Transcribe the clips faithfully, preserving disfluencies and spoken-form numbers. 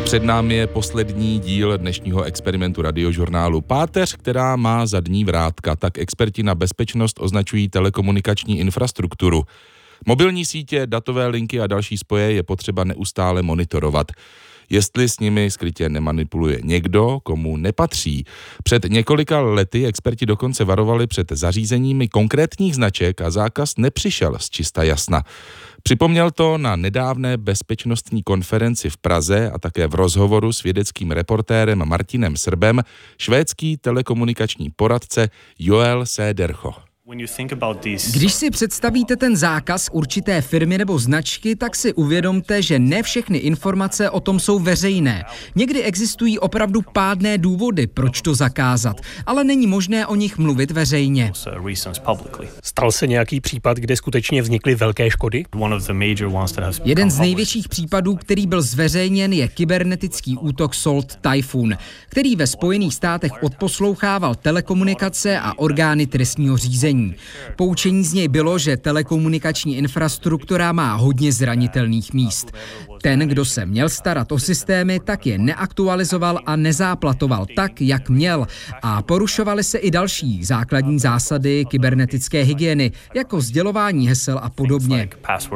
před námi je poslední díl dnešního experimentu radiožurnálu Páteř, která má zadní vrátka. Tak experti na bezpečnost označují telekomunikační infrastrukturu. Mobilní sítě, datové linky a další spoje je potřeba neustále monitorovat. Jestli s nimi skrytě nemanipuluje někdo, komu nepatří. Před několika lety experti dokonce varovali před zařízeními konkrétních značek a zákaz nepřišel z čista jasna. Připomněl to na nedávné bezpečnostní konferenci v Praze a také v rozhovoru s vědeckým reportérem Martinem Srbem švédský telekomunikační poradce Joel Söderho. Když si představíte ten zákaz určité firmy nebo značky, tak si uvědomte, že ne všechny informace o tom jsou veřejné. Někdy existují opravdu pádné důvody, proč to zakázat, ale není možné o nich mluvit veřejně. Stal se nějaký případ, kde skutečně vznikly velké škody? Jeden z největších případů, který byl zveřejněn, je kybernetický útok Salt Typhoon, který ve Spojených státech odposlouchával telekomunikace a orgány trestního řízení. Poučení z něj bylo, že telekomunikační infrastruktura má hodně zranitelných míst. Ten, kdo se měl starat o systémy, tak je neaktualizoval a nezáplatoval tak, jak měl. A porušovaly se i další základní zásady kybernetické hygieny, jako sdělování hesel a podobně.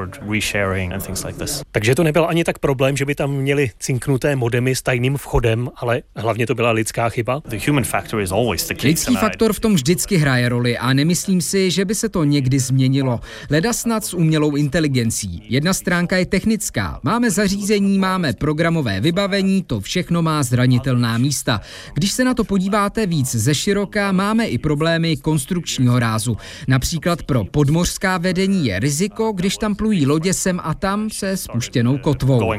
Takže to nebyl ani tak problém, že by tam měli cinknuté modemy s tajným vchodem, ale hlavně to byla lidská chyba? Lidský faktor v tom vždycky hraje roli a nemyslím si, že by se to někdy změnilo. Leda snad s umělou inteligencí. Jedna stránka je technická. Máme zařízení, máme programové vybavení, to všechno má zranitelná místa. Když se na to podíváte víc ze široka, máme i problémy konstrukčního rázu. Například pro podmořská vedení je riziko, když tam plují lodě sem a tam se spuštěnou kotvou.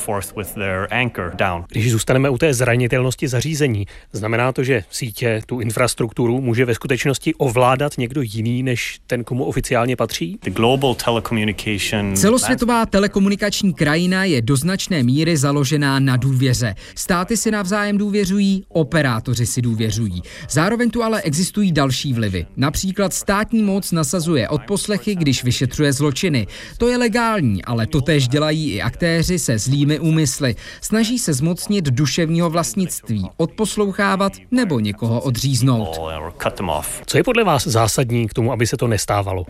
Když zůstaneme u té zranitelnosti zařízení, znamená to, že sítě, tu infrastrukturu může ve skutečnosti ovládat někdo jiný, než ten, komu oficiálně patří? Celosvětová telekomunikační krajina je do značné míry založená na důvěře. Státy si navzájem důvěřují, operátoři si důvěřují. Zároveň tu ale existují další vlivy. Například státní moc nasazuje odposlechy, když vyšetřuje zločiny. To je legální, ale totéž dělají i aktéři se zlými úmysly. Snaží se zmocnit duševního vlastnictví, odposlouchávat nebo někoho odříznout. Co je podle vás zásadní k tomu, aby se to nestávalo?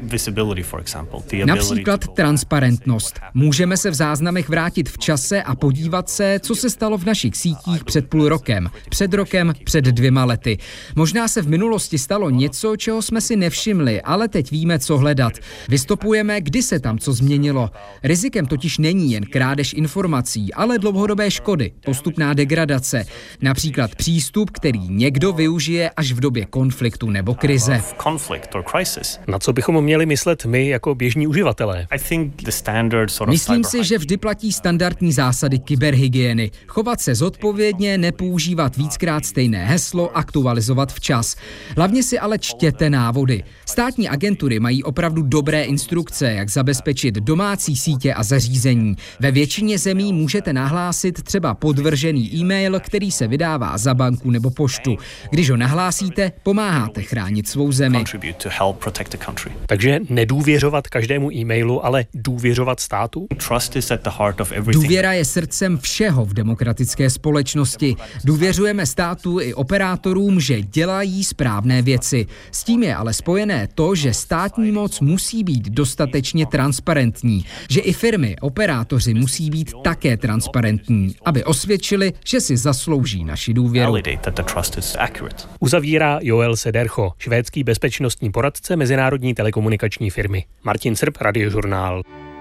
Například transparentnost. Můžeme se v záznamech vrátit v čase a podívat se, co se stalo v našich sítích před půl rokem, před rokem, před dvěma lety. Možná se v minulosti stalo něco, čeho jsme si nevšimli, ale teď víme, co hledat. Vystopujeme, kdy se tam co změnilo. Rizikem totiž není jen krádež informací, ale dlouhodobé škody, postupná degradace. Například přístup, který někdo využije až v době konfliktu nebo krize. Na co bychom měli myslet my jako běžní uživatelé? Myslím si, že vždy platí standardní zásady kyberhygieny. Chovat se zodpovědně, nepoužívat víckrát stejné heslo, aktualizovat včas. Hlavně si ale čtěte návody. Státní agentury mají opravdu dobré instrukce, jak zabezpečit domácí sítě a zařízení. Ve většině zemí můžete nahlásit třeba podvržený e-mail, který se vydává za banku nebo poštu. Když ho nahlásíte, pomáháte chránit svou zemi. Takže nedůvěřovat každému e-mailu, ale důvěřovat státu? Důvěra je srdcem všeho v demokratické společnosti. Důvěřujeme státu i operátorům, že dělají správné věci. S tím je ale spojené to, že státní moc musí být dostatečně transparentní, že i firmy, operátoři musí být také transparentní, aby osvědčili, že si zaslouží naši důvěru. Uzavírá Joel Söderho, švédský bezpečnostní poradce mezinárodní telekomunikační firmy. Martin Srb, Radiožurnál.